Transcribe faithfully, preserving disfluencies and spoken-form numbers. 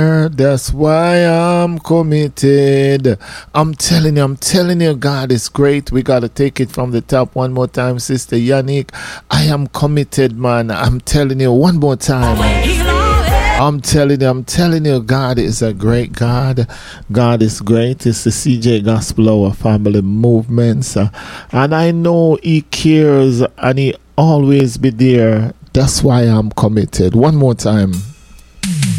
That's why I'm committed. I'm telling you, I'm telling you, God is great. We got to take it from the top one more time, Sister Yannick. I am committed, man. I'm telling you one more time. I'm telling you, I'm telling you, God is a great God. God is great. It's the C J Gospel Hour Family Movements. Uh, and I know He cares and He always be there. That's why I'm committed. One more time.